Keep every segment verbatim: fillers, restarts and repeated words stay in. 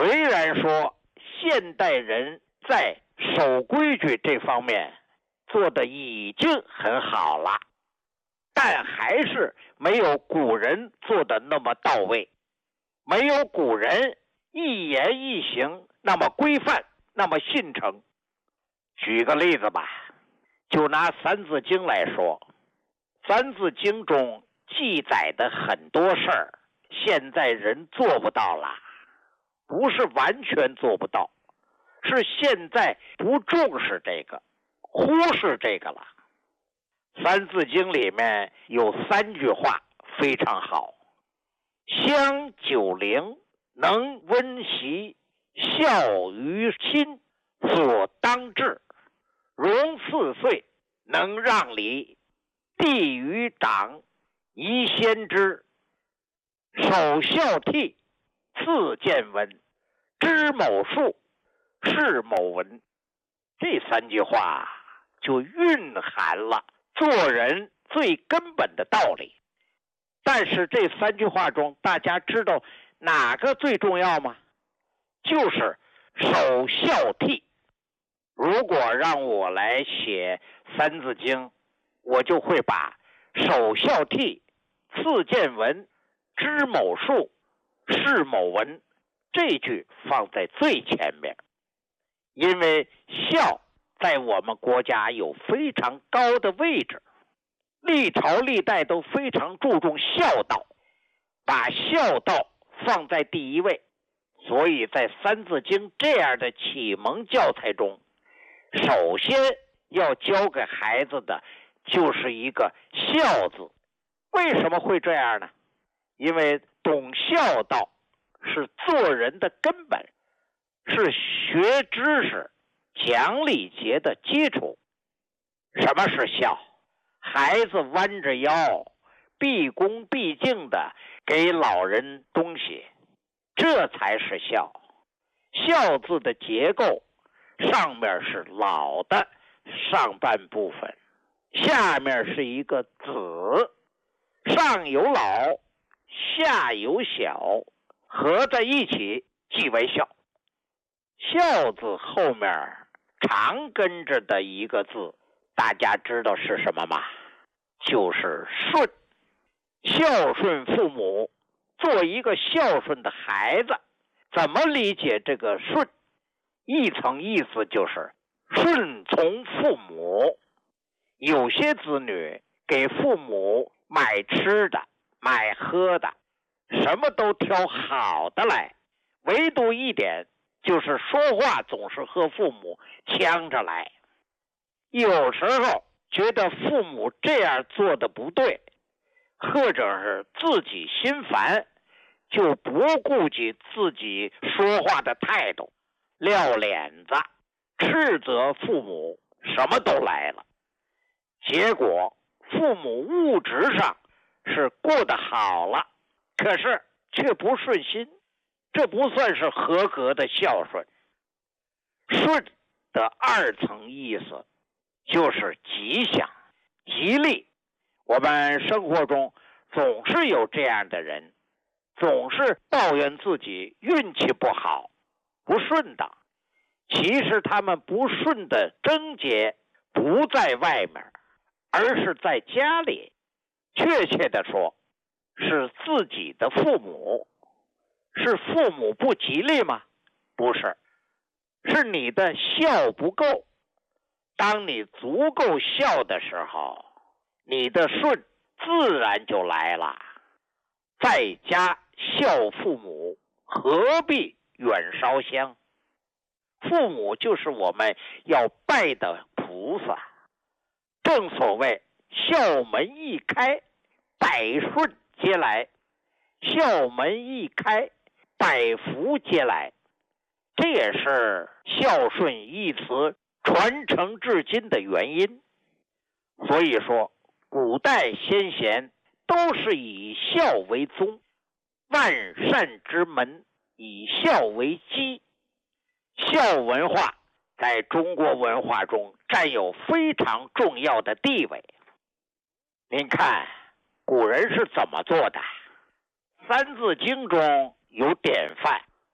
虽然说现代人在守规矩这方面做的已经很好了，但还是没有古人做的那么到位，没有古人一言一行那么规范，那么信诚。举个例子吧，就拿《三字经》来说，《三字经》中记载的很多事儿，现在人做不到了，不是完全做不到，是现在不重视这个，忽视这个了。《三字经》里面有三句话非常好：香九龄，能温席，孝于亲，所当治；融四岁，能让梨，悌于长，宜先知；首孝悌，次见闻，知某数，是某文。这三句话就蕴含了做人最根本的道理。但是这三句话中，大家知道哪个最重要吗？就是首孝悌。如果让我来写三字经，我就会把首孝悌，次见闻，知某数，是某文这句放在最前面。因为孝在我们国家有非常高的位置，历朝历代都非常注重孝道，把孝道放在第一位。所以在《三字经》这样的启蒙教材中，首先要教给孩子的就是一个孝字。为什么会这样呢？因为懂孝道是做人的根本，是学知识、讲礼节的基础。什么是孝？孩子弯着腰，毕恭毕敬的给老人东西，这才是孝。孝字的结构，上面是老的上半部分，下面是一个子，上有老，下有小，合在一起即为孝。孝字后面常跟着的一个字，大家知道是什么吗？就是顺。孝顺父母，做一个孝顺的孩子，怎么理解这个顺？一层意思就是顺从父母。有些子女给父母买吃的，买喝的，什么都挑好的来，唯独一点就是说话总是和父母呛着来。有时候觉得父母这样做的不对，或者是自己心烦，就不顾及自己说话的态度，撂脸子，斥责父母，什么都来了。结果父母物质上是过得好了，可是却不顺心，这不算是合格的孝顺。顺的二层意思就是吉祥、吉利。我们生活中总是有这样的人，总是抱怨自己运气不好，不顺当。其实他们不顺的症结不在外面，而是在家里。确切的说，是自己的父母。是父母不吉利吗？不是，是你的孝不够。当你足够孝的时候，你的顺自然就来了。在家孝父母，何必远烧香？父母就是我们要拜的菩萨。正所谓孝门一开，百顺皆来。孝门一开，百福皆来。这也是孝顺一词传承至今的原因。所以说古代先贤都是以孝为宗，万善之门，以孝为基。孝文化在中国文化中占有非常重要的地位。您看古人是怎么做的？三字经中有典范，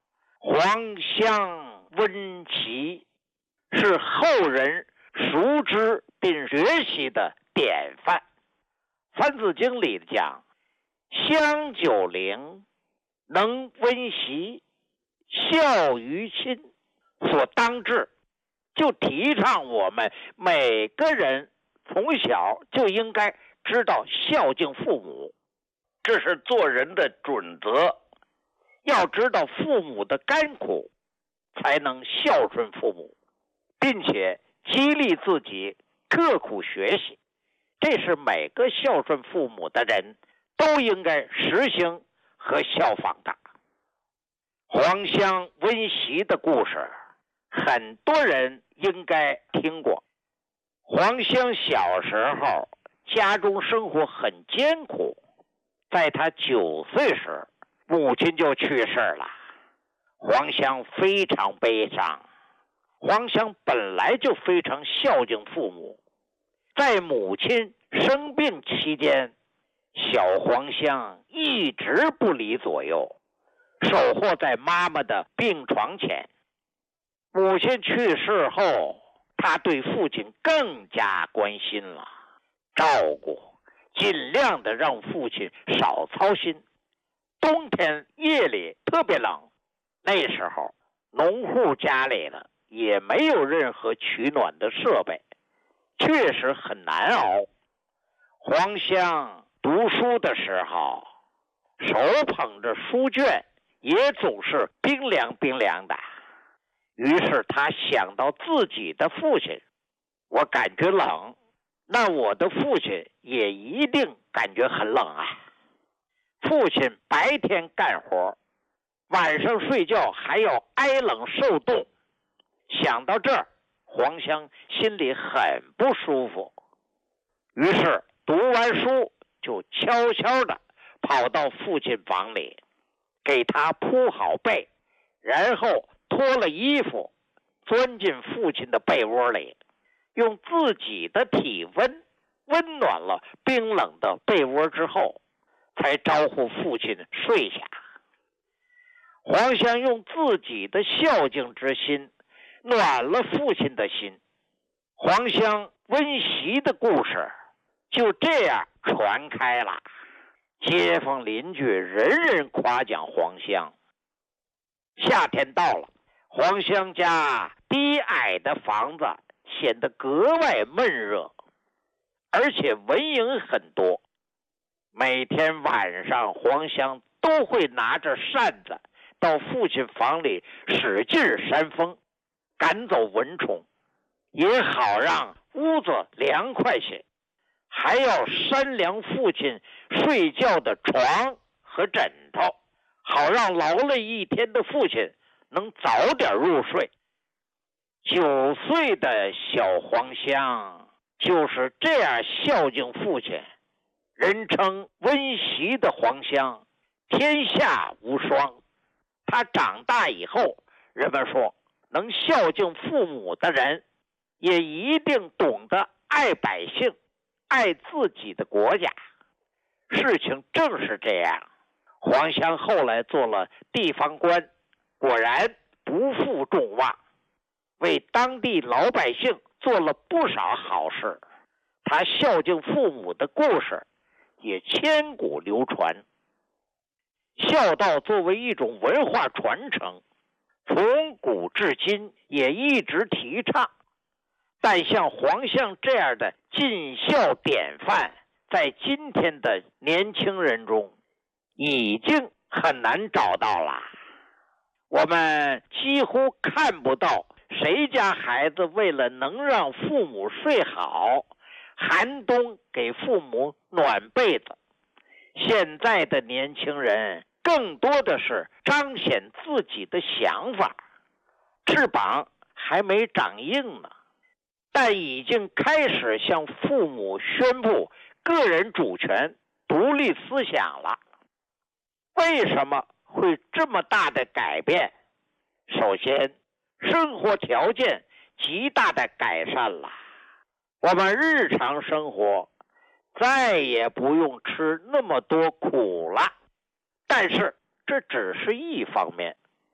黄香温习是后人熟知并学习的典范。三字经里讲，香九龄，能温习，孝于亲，所当治，就提倡我们每个人从小就应该知道孝敬父母，这是做人的准则。要知道父母的甘苦，才能孝顺父母，并且激励自己刻苦学习，这是每个孝顺父母的人都应该实行和效仿的。黄香温习的故事，很多人应该听过。黄香小时候家中生活很艰苦，在他九岁时，母亲就去世了。黄香非常悲伤。黄香本来就非常孝敬父母，在母亲生病期间，小黄香一直不离左右，守候在妈妈的病床前。母亲去世后，他对父亲更加关心了，照顾，尽量的让父亲少操心。冬天夜里特别冷，那时候农户家里的也没有任何取暖的设备，确实很难熬。黄香读书的时候，手捧着书卷，也总是冰凉冰凉的。于是他想到自己的父亲，我感觉冷，那我的父亲也一定感觉很冷啊。父亲白天干活，晚上睡觉还要挨冷受冻。想到这儿，黄香心里很不舒服，于是读完书就悄悄地跑到父亲房里，给他铺好被，然后脱了衣服，钻进父亲的被窝里，用自己的体温温暖了冰冷的被窝之后，才招呼父亲睡下。黄香用自己的孝敬之心暖了父亲的心。黄香温习的故事就这样传开了，街坊邻居人人夸奖黄香。夏天到了，黄香家低矮的房子显得格外闷热，而且蚊蝇很多。每天晚上，黄香都会拿着扇子到父亲房里使劲扇风，赶走蚊虫，也好让屋子凉快些，还要扇凉父亲睡觉的床和枕头，好让劳累一天的父亲能早点入睡。九岁的小黄香就是这样孝敬父亲，人称温习的黄香，天下无双。他长大以后，人们说能孝敬父母的人，也一定懂得爱百姓，爱自己的国家。事情正是这样，黄香后来做了地方官，果然不负众望，为当地老百姓做了不少好事。他孝敬父母的故事也千古流传。孝道作为一种文化传承，从古至今也一直提倡，但像黄香这样的尽孝典范，在今天的年轻人中已经很难找到了。我们几乎看不到谁家孩子为了能让父母睡好，寒冬给父母暖被子。现在的年轻人更多的是彰显自己的想法，翅膀还没长硬呢，但已经开始向父母宣布个人主权、独立思想了。为什么会这么大的改变？首先，生活条件极大的改善了，我们日常生活再也不用吃那么多苦了。但是这只是一方面，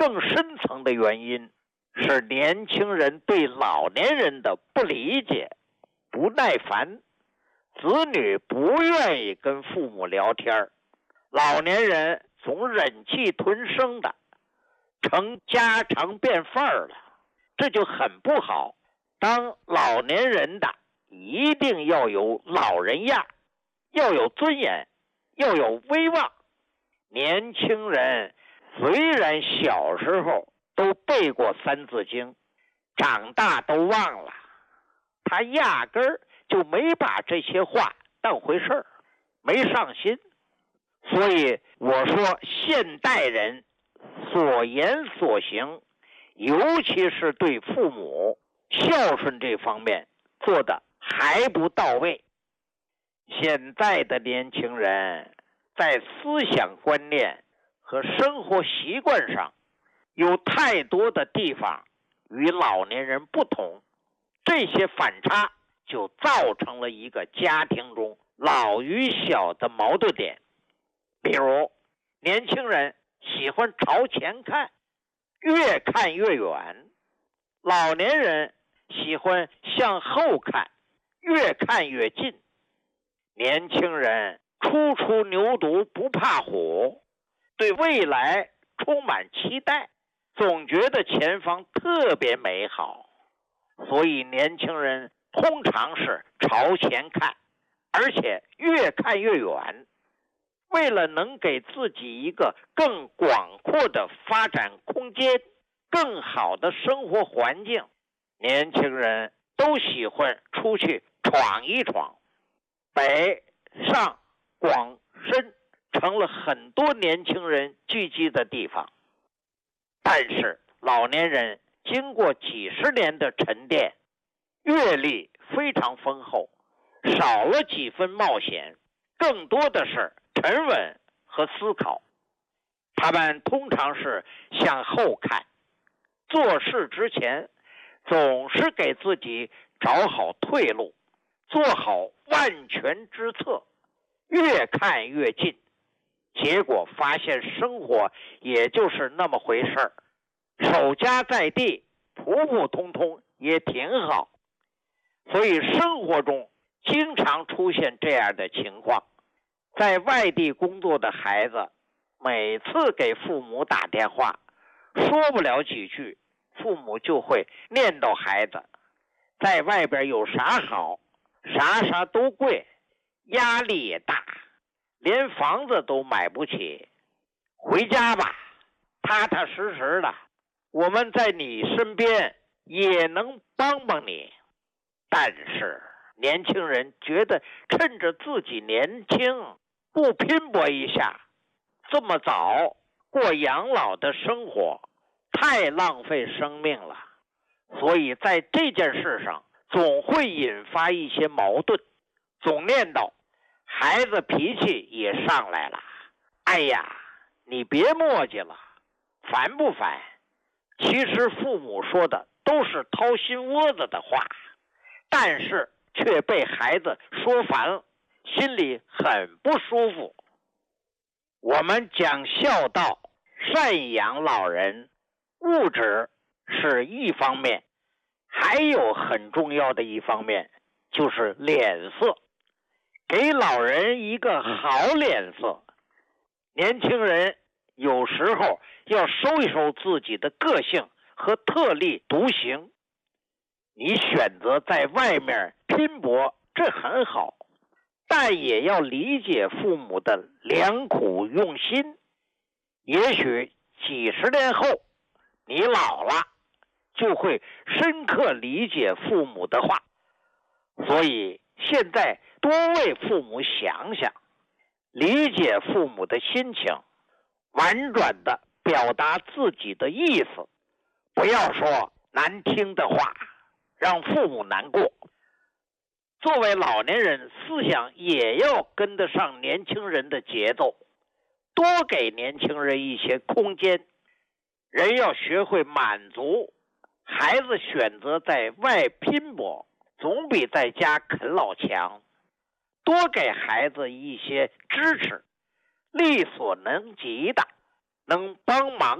更深层的原因是年轻人对老年人的不理解、不耐烦，子女不愿意跟父母聊天，老年人总忍气吞声的，成家常便饭了，这就很不好。当老年人的一定要有老人样，要有尊严，要有威望。年轻人虽然小时候都背过三字经，长大都忘了，他压根儿就没把这些话当回事儿，没上心。所以我说现代人所言所行，尤其是对父母孝顺这方面做的还不到位。现在的年轻人在思想观念和生活习惯上有太多的地方与老年人不同，这些反差就造成了一个家庭中老与小的矛盾点。比如年轻人喜欢朝前看，越看越远，老年人喜欢向后看，越看越近。年轻人初出牛犊不怕虎，对未来充满期待，总觉得前方特别美好，所以年轻人通常是朝前看，而且越看越远。为了能给自己一个更广阔的发展空间，更好的生活环境，年轻人都喜欢出去闯一闯。北上广深成了很多年轻人聚集的地方，但是老年人经过几十年的沉淀，阅历非常丰厚，少了几分冒险，更多的是沉稳和思考。他们通常是向后看，做事之前总是给自己找好退路，做好万全之策，越看越近，结果发现生活也就是那么回事儿，守家在地，普普通通也挺好。所以生活中经常出现这样的情况，在外地工作的孩子每次给父母打电话，说不了几句，父母就会念叨孩子在外边有啥好，啥啥都贵，压力也大，连房子都买不起，回家吧，踏踏实实的，我们在你身边也能帮帮你。但是年轻人觉得趁着自己年轻，不拼搏一下，这么早过养老的生活太浪费生命了，所以在这件事上总会引发一些矛盾，总念叨，孩子脾气也上来了，哎呀，你别磨叽了，烦不烦？其实父母说的都是掏心窝子的话，但是却被孩子说烦了，心里很不舒服。我们讲孝道，赡养老人，物质是一方面，还有很重要的一方面就是脸色，给老人一个好脸色。年轻人有时候要收一收自己的个性和特立独行，你选择在外面拼搏，这很好，但也要理解父母的良苦用心。也许几十年后你老了，就会深刻理解父母的话。所以现在多为父母想想，理解父母的心情，婉转地表达自己的意思，不要说难听的话，让父母难过。作为老年人，思想也要跟得上年轻人的节奏，多给年轻人一些空间。人要学会满足，孩子选择在外拼搏，总比在家啃老强。多给孩子一些支持，力所能及的，能帮忙的帮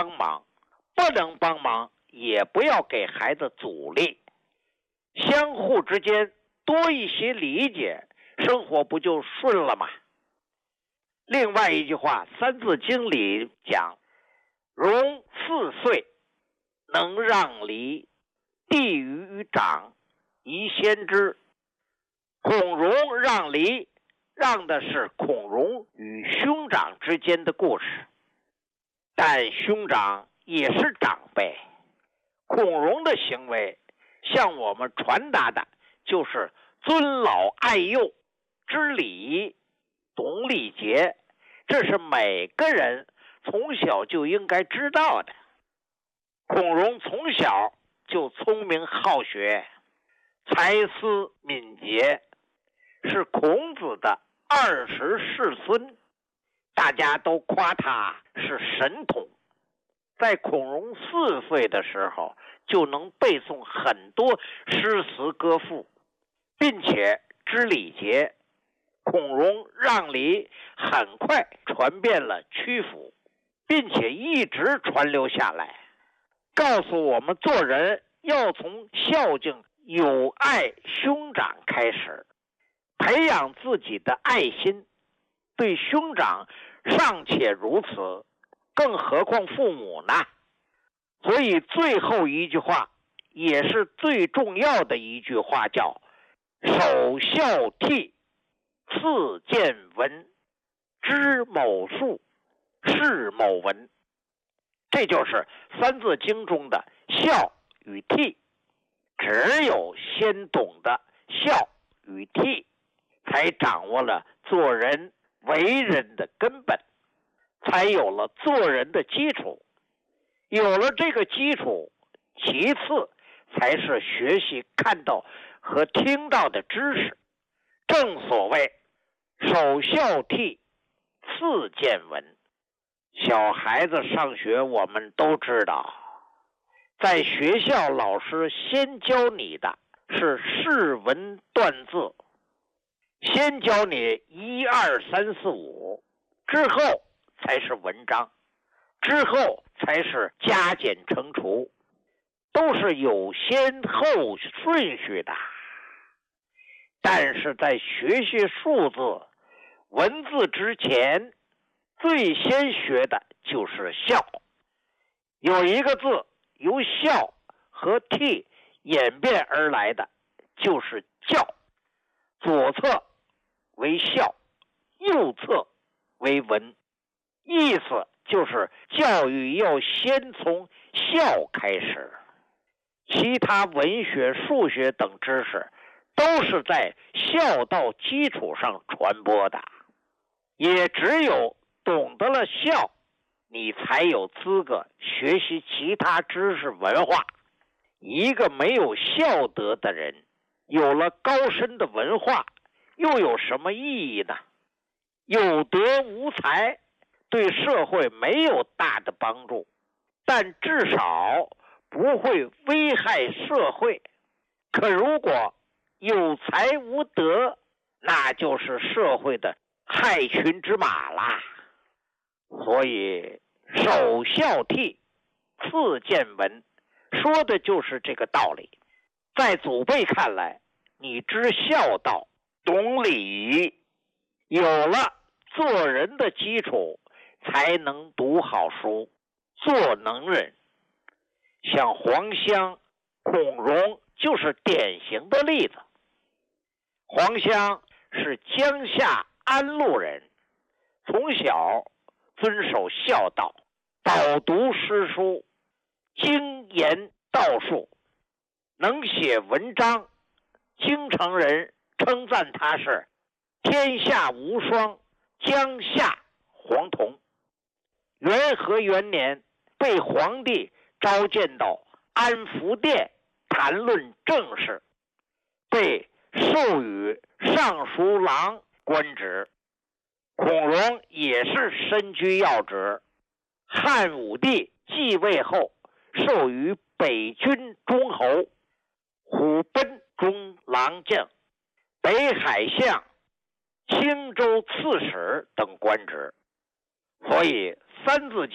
帮忙，不能帮忙也不要给孩子阻力，相互之间多一些理解，生活不就顺了吗？另外一句话，《三字经》里讲，融四岁，能让梨，弟于长，宜先知。孔融让梨，让的是孔融与兄长之间的故事，但兄长也是长辈，孔融的行为向我们传达的就是尊老爱幼、知礼仪、懂礼节，这是每个人从小就应该知道的。孔融从小就聪明好学，才思敏捷，是孔子的二十世孙，大家都夸他是神童。在孔融四岁的时候，就能背诵很多诗词歌赋，并且知礼节。孔融让梨很快传遍了曲阜，并且一直传留下来，告诉我们做人要从孝敬友爱兄长开始，培养自己的爱心。对兄长尚且如此，更何况父母呢？所以最后一句话也是最重要的一句话，叫首孝悌，次见闻，知某数，是某文。这就是三字经中的孝与悌，只有先懂得孝与悌，才掌握了做人为人的根本，才有了做人的基础。有了这个基础，其次才是学习看到和听到的知识。正所谓首孝悌，次见闻。小孩子上学我们都知道，在学校老师先教你的是识文断字，先教你一二三四五，之后才是文章，之后才是加减乘除，都是有先后顺序的。但是在学习数字文字之前，最先学的就是孝。有一个字由孝和悌演变而来的，就是教。左侧为孝，右侧为文，意思就是教育要先从孝开始，其他文学、数学等知识都是在孝道基础上传播的。也只有懂得了孝，你才有资格学习其他知识文化。一个没有孝德的人，有了高深的文化，又有什么意义呢？有德无才，对社会没有大的帮助，但至少不会危害社会。可如果有才无德，那就是社会的害群之马啦。所以首孝悌，次见闻，说的就是这个道理。在祖辈看来，你知孝道，懂礼仪，有了做人的基础，才能读好书，做能人。像黄香、孔融就是典型的例子。黄香是江夏安陆人，从小遵守孝道，饱读诗书，精研道术，能写文章。京城人称赞他是天下无双，江夏黄铜。元和元年被皇帝召见到安福殿谈论政事，被授予尚书郎官职。孔融也是身居要职，汉武帝继位后授予北军中侯、虎贲中郎将、北海相、青州刺史等官职。所以《三字经》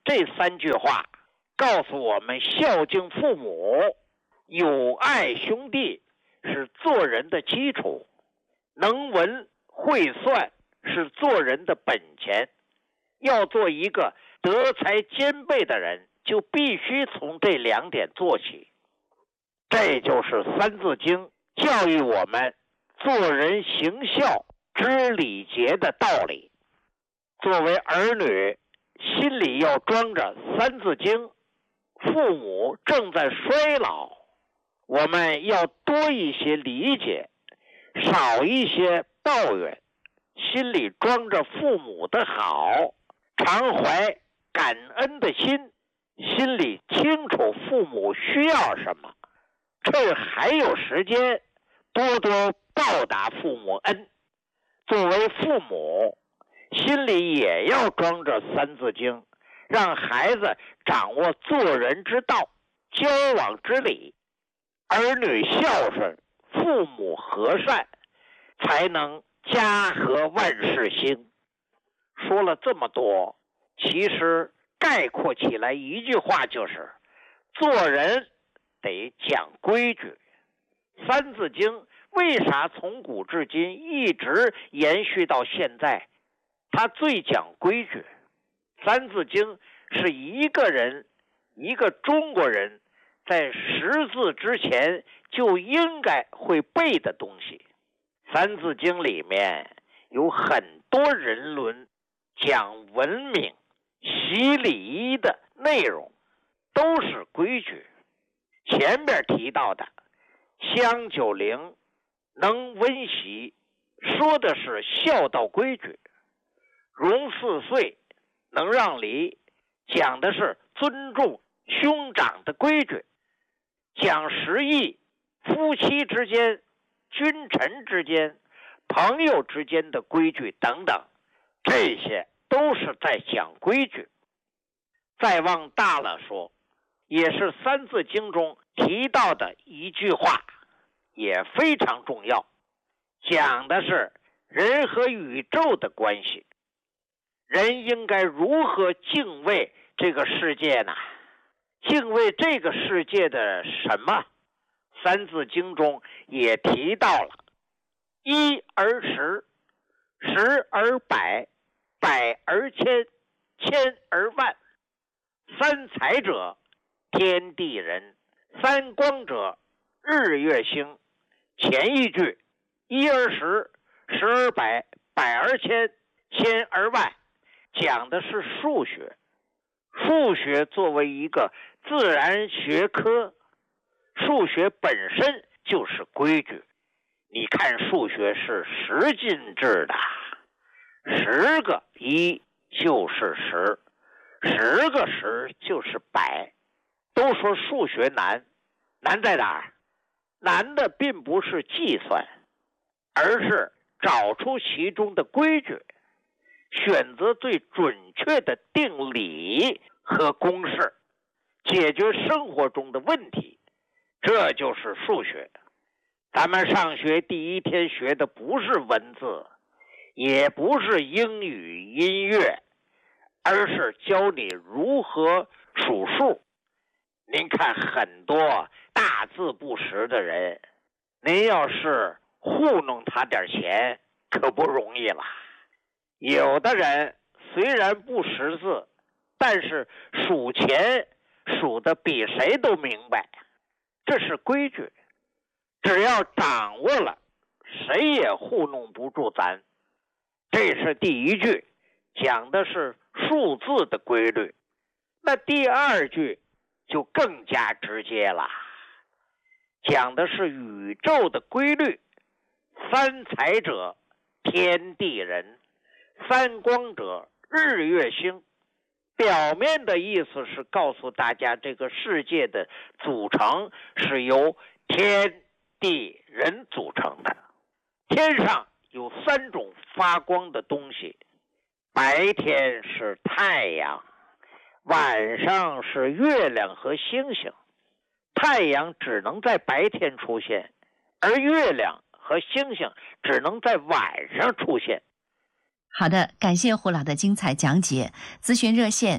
这三句话告诉我们，孝敬父母、友爱兄弟是做人的基础，能文会算是做人的本钱。要做一个德才兼备的人，就必须从这两点做起。这就是《三字经》教育我们做人行孝、知礼节的道理。作为儿女，心里要装着《三字经》，父母正在衰老，我们要多一些理解，少一些抱怨，心里装着父母的好，常怀感恩的心，心里清楚父母需要什么，趁还有时间多多报答父母恩。作为父母，心里也要装着《三字经》，让孩子掌握做人之道、交往之理。儿女孝顺，父母和善，才能家和万事兴。说了这么多，其实概括起来一句话就是：做人得讲规矩。《三字经》为啥从古至今一直延续到现在？它最讲规矩。《三字经》是一个人，一个中国人在识字之前就应该会背的东西。《三字经》里面有很多人伦、讲文明、习礼仪的内容，都是规矩。前边提到的香九龄、能温席，说的是孝道规矩；融四岁、能让梨，讲的是尊重兄长的规矩；讲十义，夫妻之间、君臣之间、朋友之间的规矩等等，这些都是在讲规矩。再往大了说，也是《三字经》中提到的一句话，也非常重要，讲的是人和宇宙的关系。人应该如何敬畏这个世界呢？敬畏这个世界的什么？《三字经》中也提到了：一而十，十而百，百而千，千而万。三才者，天地人；三光者，日月星。前一句一而十，十而百，百而千，千而万，讲的是数学。数学作为一个自然学科，数学本身就是规矩。你看数学是十进制的，十个一就是十，十个十就是百。都说数学难，难在哪儿？难的并不是计算，而是找出其中的规矩，选择最准确的定理和公式，解决生活中的问题。这就是数学。咱们上学第一天学的不是文字，也不是英语音乐，而是教你如何数数。您看很多大字不识的人，您要是糊弄他点钱，可不容易了。有的人虽然不识字，但是数钱数得比谁都明白，这是规矩。只要掌握了，谁也糊弄不住咱。这是第一句，讲的是数字的规律。那第二句就更加直接了，讲的是宇宙的规律。三才者，天地人；三光者，日月星。表面的意思是告诉大家，这个世界的组成是由天地人组成的。天上有三种发光的东西，白天是太阳，晚上是月亮和星星。太阳只能在白天出现，而月亮和星星只能在晚上出现。 好的，感谢胡老的精彩讲解。咨询热线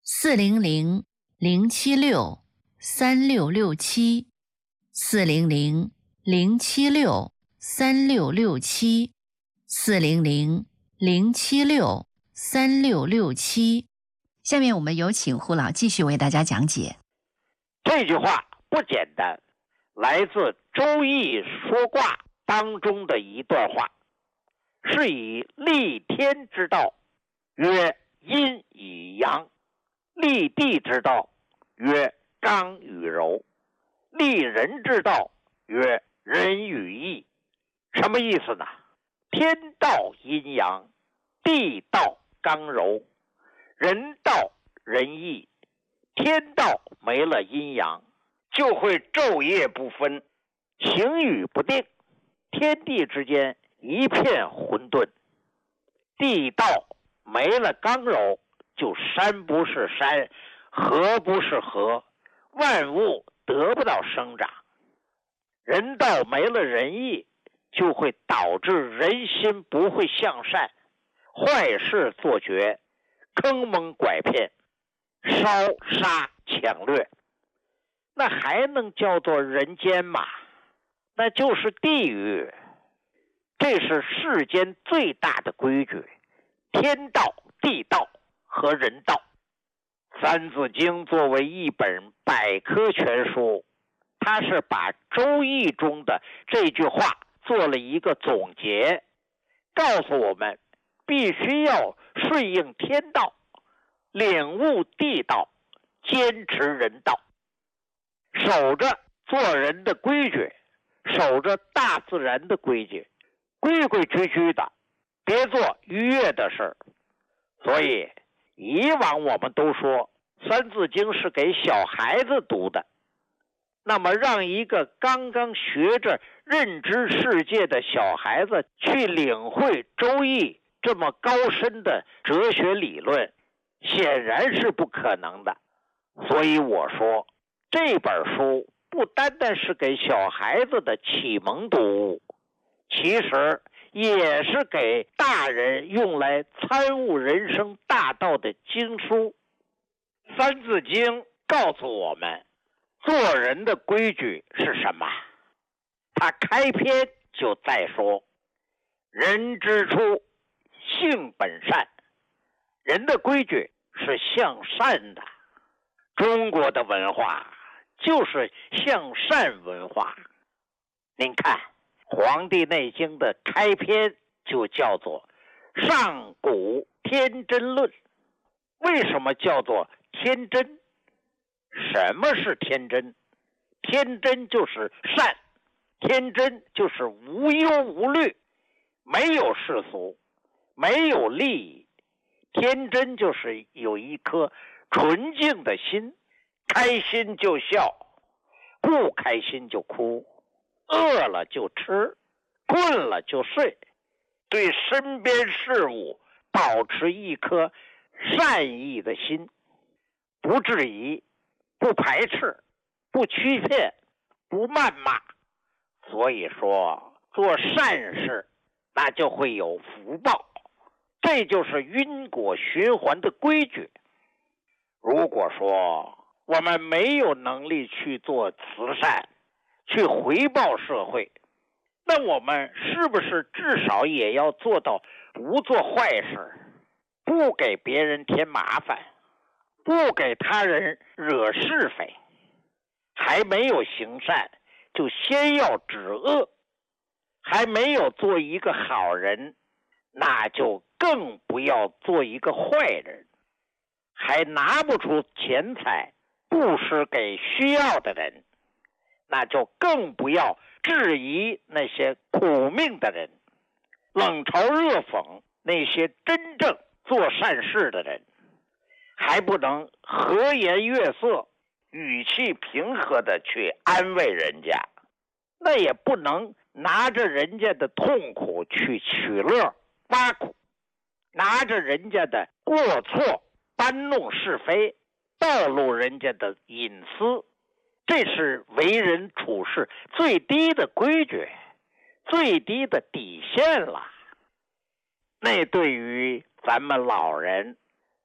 四零零零七六三六六七，四零零零七六三六六七，四零零零七六三六六七。下面我们有请胡老继续为大家讲解。 这句话不简单，来自《周易》说卦当中的一段话，是以立天之道，曰阴与阳；立地之道，曰刚与柔；立人之道，曰仁与义。什么意思呢？天道阴阳，地道刚柔，人道仁义。天道没了阴阳，就会昼夜不分，晴雨不定，天地之间一片混沌。地道没了刚柔，就山不是山，河不是河，万物得不到生长。人道没了仁义，就会导致人心不会向善，坏事做绝，坑蒙拐骗，烧杀抢掠。那还能叫做人间吗？那就是地狱。这是世间最大的规矩，天道、地道和人道。三字经作为一本百科全书，它是把周易中的这句话做了一个总结，告诉我们必须要顺应天道，领悟地道，坚持人道，守着做人的规矩，守着大自然的规矩，规规矩矩的，别做逾越的事儿。所以以往我们都说三字经是给小孩子读的，那么让一个刚刚学着认知世界的小孩子去领会周易这么高深的哲学理论，显然是不可能的。所以我说这本书不单单是给小孩子的启蒙读物，其实也是给大人用来参悟人生大道的经书。三字经告诉我们做人的规矩是什么？他开篇就在说，人之初性本善，人的规矩是向善的。中国的文化就是向善文化。您看《黄帝内经》的开篇就叫做上古天真论。为什么叫做天真？什么是天真？天真就是善，天真就是无忧无虑，没有世俗，没有利益。天真就是有一颗纯净的心，开心就笑，不开心就哭，饿了就吃，困了就睡，对身边事物保持一颗善意的心，不质疑，不排斥，不欺骗，不谩骂。所以说做善事那就会有福报，这就是因果循环的规矩。如果说我们没有能力去做慈善，去回报社会，那我们是不是至少也要做到不做坏事，不给别人添麻烦，不给他人惹是非？还没有行善，就先要止恶；还没有做一个好人，那就更不要做一个坏人。还拿不出钱财布施给需要的人，那就更不要质疑那些苦命的人，冷嘲热讽那些真正做善事的人。还不能和颜悦色，语气平和的去安慰人家，那也不能拿着人家的痛苦去取乐挖苦，拿着人家的过错搬弄是非，暴露人家的隐私。这是为人处事最低的规矩，最低的底线了。那对于咱们老人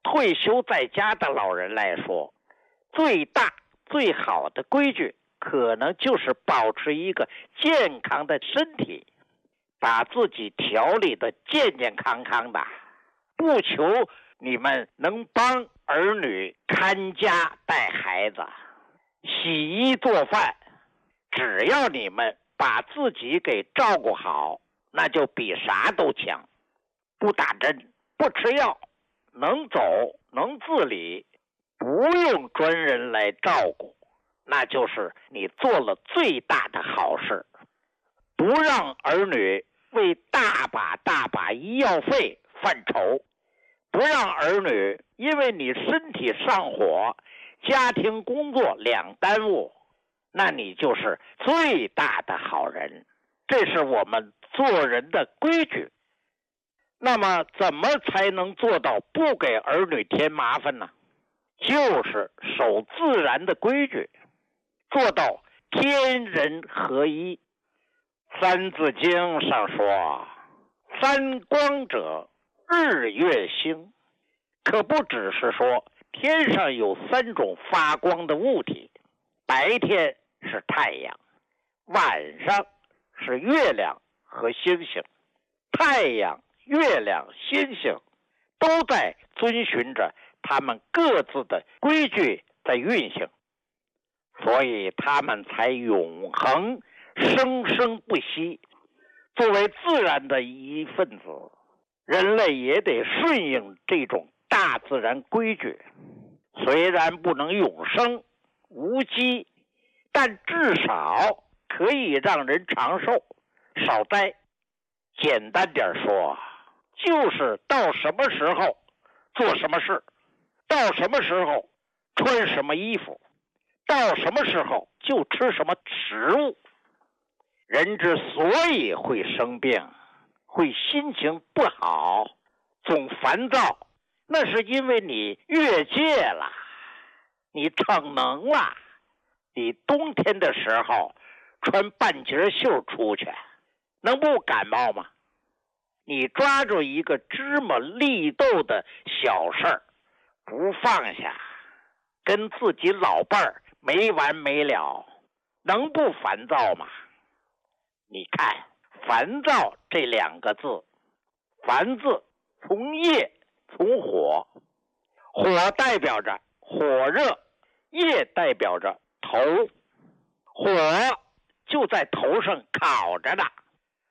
退休在家的老人来说，最大最好的规矩可能就是保持一个健康的身体，把自己调理的健健康康的，不求你们能帮儿女看家带孩子、洗衣做饭，只要你们把自己给照顾好，那就比啥都强。不打针，不吃药，能走能自理，不用专人来照顾，那就是你做了最大的好事。不让儿女为大把大把医药费犯愁，不让儿女因为你身体上火，家庭工作两耽误，那你就是最大的好人。这是我们做人的规矩。那么怎么才能做到不给儿女添麻烦呢？就是守自然的规矩，做到天人合一。三字经上说，三光者，日月星，可不只是说天上有三种发光的物体，白天是太阳，晚上是月亮和星星。太阳、月亮、星星都在遵循着他们各自的规矩在运行，所以他们才永恒生生不息。作为自然的一份子，人类也得顺应这种大自然规矩，虽然不能永生无疾，但至少可以让人长寿少灾。简单点说，就是到什么时候做什么事，到什么时候穿什么衣服，到什么时候就吃什么食物。人之所以会生病，会心情不好，总烦躁，那是因为你越界了，你逞能了。你冬天的时候穿半截袖出去，能不感冒吗？你抓住一个芝麻绿豆的小事儿不放下，跟自己老伴儿没完没了，能不烦躁吗？你看烦躁这两个字，烦字从业从火，火代表着火热，业代表着头，火就在头上烤着呢，